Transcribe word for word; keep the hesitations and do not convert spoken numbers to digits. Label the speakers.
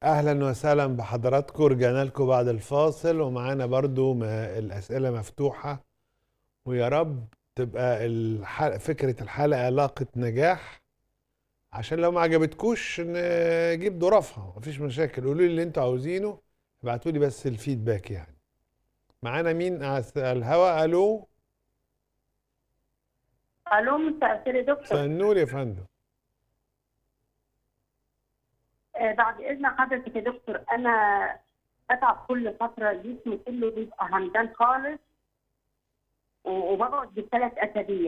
Speaker 1: اهلا وسهلا بحضراتكم. رجعنا لكم بعد الفاصل ومعانا برضو ما الاسئله مفتوحه، ويا رب تبقى الحلقة فكره الحلقه علاقه نجاح، عشان لو ما عجبتكوش نجيب ظرافها. مفيش مشاكل، قولوا لي اللي انتوا عاوزينه، ابعتوا لي بس الفيدباك يعني. معانا مين على الهوا؟ الو.
Speaker 2: الو، مساء الخير يا
Speaker 1: مساء
Speaker 2: دكتور.
Speaker 1: النور يا فندم.
Speaker 2: آه بعد اذن حضرتك يا دكتور، انا بتعب كل فتره، جسمي كله بيبقى همدان خالص، وبقعد بالثلاث اسابيع.